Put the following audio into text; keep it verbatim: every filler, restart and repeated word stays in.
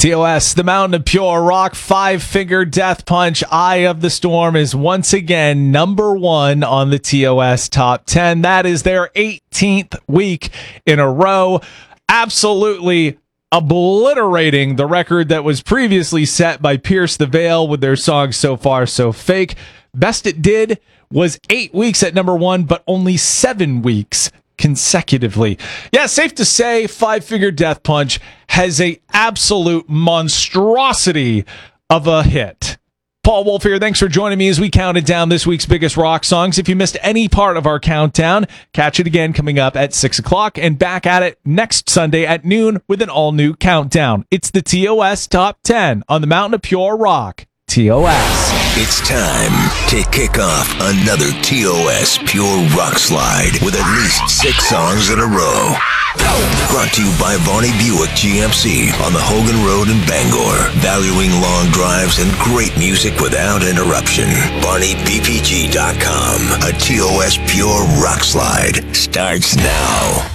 T O S, the Mountain of Pure Rock, five-finger death punch, Eye of the Storm is once again number one on the T O S Top ten. That is their eighteenth week in a row. Absolutely obliterating the record that was previously set by Pierce the Veil with their song So Far So Fake. Best it did was eight weeks at number one, but only seven weeks consecutively. Yeah, safe to say Five Finger Death Punch has a absolute monstrosity of a hit. Paul Wolf here. Thanks for joining me as we counted down this week's biggest rock songs. If you missed any part of our countdown, catch it again coming up at six o'clock and back at it next Sunday at noon with an all-new countdown. It's the T O S Top ten on the Mountain of Pure Rock. T O S. It's time to kick off another T O S Pure Rock Slide with at least six songs in a row. Brought to you by Varney Buick G M C on the Hogan Road in Bangor. Valuing long drives and great music without interruption. Varney B P G dot com. A T O S Pure Rock Slide starts now.